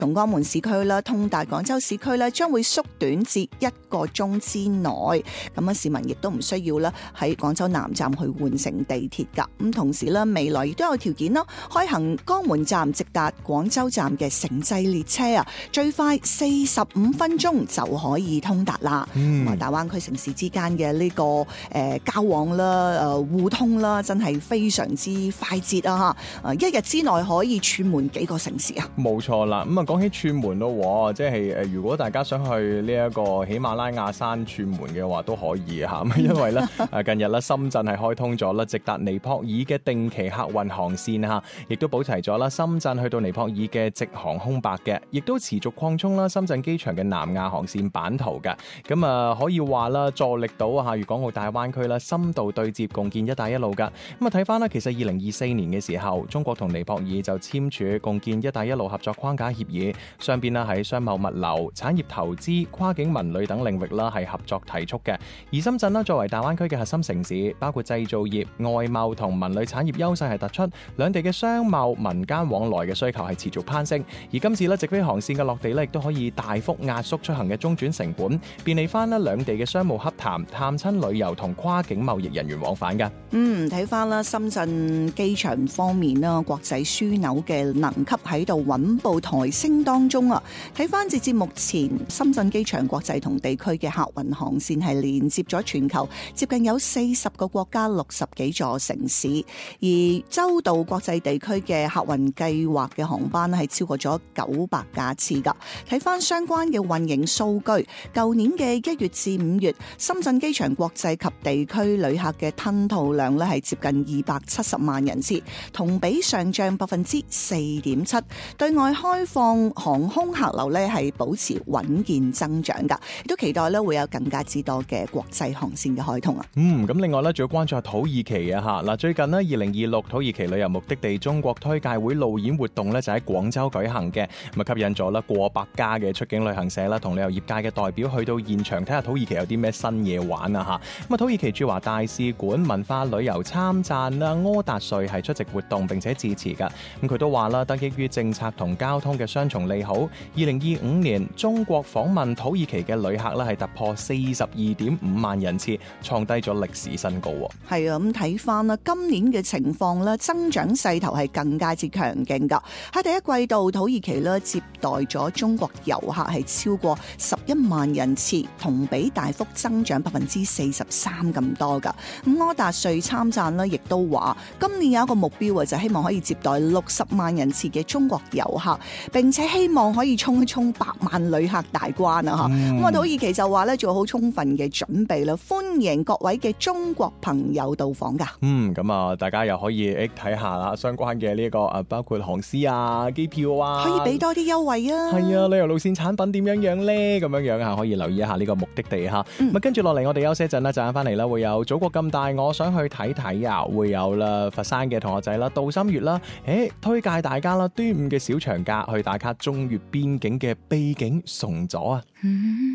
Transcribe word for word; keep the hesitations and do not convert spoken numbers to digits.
同江門市區啦，通達廣州市區咧，將會縮短至一個鐘之內。咁啊，市民亦都唔需要啦喺廣州南站去換乘地鐵噶。咁同時咧，未來亦都有條件啦，開行江門站直達廣州站嘅城際列車啊，最快四十五分鐘就可以通達啦。咁啊、嗯，大灣區城市之間嘅呢個誒、呃、交往啦、誒、呃、互通啦，真係非常之快捷啊！吓，誒一日之內可以串門幾個城市啊！ 冇錯啦，咁啊講起串門咯，即係誒如果大家想去呢一個喜馬拉雅山串門嘅話，都可以吓，因為咧誒近日咧深圳係開通咗啦，直達尼泊爾嘅定期客運航線吓，亦都補齊咗啦深圳去到尼泊爾嘅直航空白嘅，亦都持續擴充啦深圳機場嘅南亞航線版圖嘅，咁啊可以話啦助力到吓粵港澳大灣區啦深度對接，共建一帶一路噶。咁啊睇翻啦，其實二零二四年嘅時候，中國同尼泊爾就簽署共建一帶一路合作框架協議，上邊啦喺商貿物流、產業投資、跨境文旅等領域啦係合作提速嘅。而深圳啦作為大灣區嘅核心城市，包括製造業、外貿同文旅產業優勢係突出，兩地嘅商貿民間往來嘅需求係持續攀升。而今次咧直飛航線嘅落地咧，亦都可以大幅壓縮出行嘅中轉成本，便利翻啦兩地嘅商務洽談、探親旅遊同跨境貿易人員往返嘅。 嗯，睇翻啦，深圳機場方面啦，國際樞紐嘅能級喺度穩步抬升當中啊！睇翻截至目前，深圳機場國際同地區嘅客運航線係連接咗全球接近有四十個國家六十幾座城市，而周到國際地區嘅客運計劃嘅航班係超過咗九百架次噶。睇翻相關嘅運營數據，舊年嘅一月至五月，深圳機場國際及地區旅客嘅吞吐量咧係接近二百七十萬人次，同比上漲百分之四點七。對外開放航空客流咧係保持穩健增長噶，亦都期待咧會有更加之多嘅國際航線嘅開通啊。 嗯，咁另外咧仲要關注下土耳其啊吓嗱，最近咧二零二六土耳其旅遊目的地中國推介會路演活動咧就喺廣州舉行嘅，咁啊吸引咗啦過百家嘅出境旅行社啦同旅遊業界嘅代表去到現場睇下土耳其有啲咩新嘢玩啊吓。咁啊土耳其駐華大使館文化旅遊參讚啦柯達瑞係出席活動並且致辭噶，咁佢都話啦得益於政策同交通嘅雙重利好，二零二五年中國訪問土耳其嘅旅客咧係突破四十二點五萬人次，創低咗歷史新高。 係啊，咁睇翻啦，今年嘅情況咧增長勢頭係更加之強勁噶。喺第一季度，土耳其咧接待咗中國遊客係超過十一萬人次，同比大幅增長百分之四十三咁多噶。咁柯達瑞參讚咧，亦都話今年有一個目標啊，就希望可以接待六十萬人次嘅中國遊客，並且希望可以衝一衝百萬旅客大關啊！吓、嗯，咁啊土耳其就話咧做好充分嘅準備啦，歡迎各位嘅中國朋友到訪噶。 嗯，咁啊，大家又可以誒睇下啦，相關嘅呢個誒，包括航司啊、機票啊， 可以俾多啲優惠啊。 係啊，旅遊路線產品點樣樣咧？咁樣樣啊，可以留意一下呢個目的地吓。咁、嗯、啊，跟住落嚟，我哋休息一陣啦，陣間翻嚟啦，會有祖國咁大，我想去睇睇啊，會有啦，佛山嘅同學仔啦，杜心月啦，誒，推介大家啦，端午嘅小長假去打卡中越邊境嘅秘境崇左啊。嗯